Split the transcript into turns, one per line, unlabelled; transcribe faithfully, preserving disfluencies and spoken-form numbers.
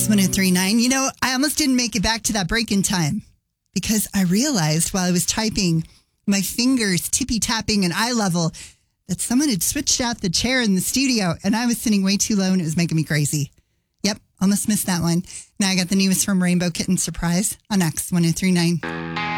one oh three point nine. You know, I almost didn't make it back to that break in time because I realized while I was typing, my fingers tippy-tapping at eye level, that someone had switched out the chair in the studio and I was sitting way too low and it was making me crazy. Yep, almost missed that one. Now I got the newest from Rainbow Kitten Surprise on X one oh three point nine.